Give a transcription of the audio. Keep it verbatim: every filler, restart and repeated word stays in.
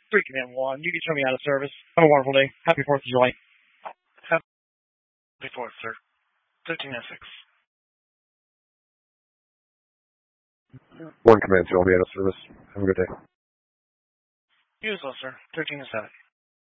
three Command one, you can show me out of service. Have a wonderful day. Happy fourth of July. Happy fourth, sir. thirteen oh six. one Command two, I'll be out of service. Have a good day. You as well, sir. thirteen oh seven.